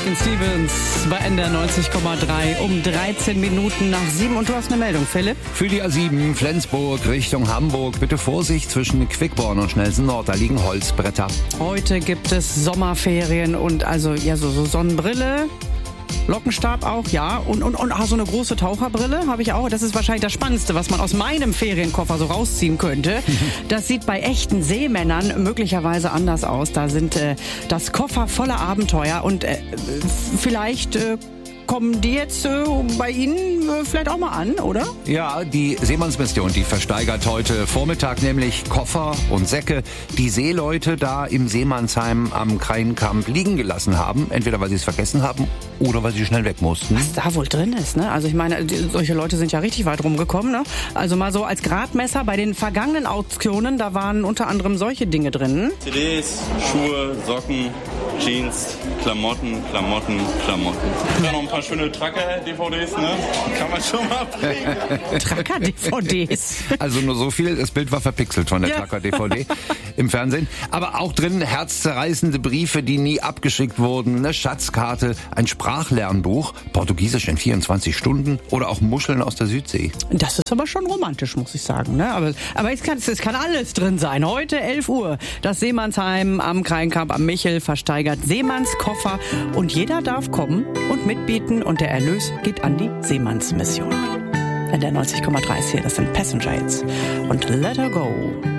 King Stevens bei NDR 90,3 um 13 Minuten nach 7. Und du hast eine Meldung, Philipp? Für die A7 Flensburg Richtung Hamburg bitte Vorsicht zwischen Quickborn und Schnellsen Nord, da liegen Holzbretter. Heute gibt es Sommerferien und also so Sonnenbrille. Lockenstab auch, ja. Und so eine große Taucherbrille habe ich auch. Das ist wahrscheinlich das Spannendste, was man aus meinem Ferienkoffer so rausziehen könnte. Das sieht bei echten Seemännern möglicherweise anders aus. Da sind das Koffer voller Abenteuer und vielleicht kommen die jetzt bei Ihnen vielleicht auch mal an, oder? Ja, die Seemannsmission, die versteigert heute Vormittag nämlich Koffer und Säcke, die Seeleute da im Seemannsheim am Kreinkamp liegen gelassen haben. Entweder weil sie es vergessen haben oder weil sie schnell weg mussten. Was da wohl drin ist, ne? Also ich meine, solche Leute sind ja richtig weit rumgekommen, ne? Also mal so als Gradmesser bei den vergangenen Auktionen, da waren unter anderem solche Dinge drin. CDs, Schuhe, Socken, Jeans, Klamotten. Da noch ein paar schöne Tracker-DVDs, ne? Kann man schon mal bringen. Tracker-DVDs. Also nur so viel, das Bild war verpixelt von der Tracker-DVD im Fernsehen. Aber auch drin herzzerreißende Briefe, die nie abgeschickt wurden, eine Schatzkarte, ein Sprachlernbuch, Portugiesisch in 24 Stunden oder auch Muscheln aus der Südsee. Das ist aber schon romantisch, muss ich sagen, ne? Aber es kann alles drin sein. Heute 11 Uhr, das Seemannsheim am Kreinkamp am Michel versteigert Seemannskoffer und jeder darf kommen und mitbieten und der Erlös geht an die Seemannsmission. In der 90,3 hier, das sind Passenger Hits und Let Her Go.